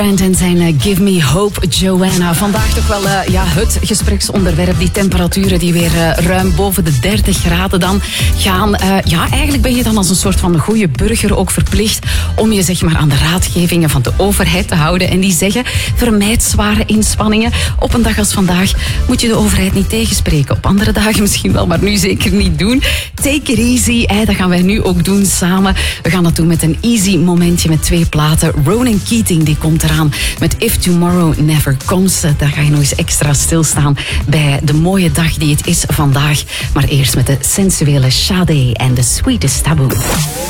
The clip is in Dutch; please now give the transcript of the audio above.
En zijn Give Me Hope, Joanna. Vandaag toch wel het gespreksonderwerp. Die temperaturen die weer ruim boven de 30 graden dan gaan. Eigenlijk ben je dan als een soort van goede burger ook verplicht om je zeg maar aan de raadgevingen van de overheid te houden. En die zeggen, vermijd zware inspanningen. Op een dag als vandaag moet je de overheid niet tegenspreken. Op andere dagen misschien wel, maar nu zeker niet doen. Take it easy, dat gaan wij nu ook doen samen. We gaan dat doen met een easy momentje met 2 platen. Ronan Keating, die komt eraan met If Tomorrow Never Comes. Daar ga je nog eens extra stilstaan bij de mooie dag die het is vandaag. Maar eerst met de sensuele Sade en The Sweetest Taboo.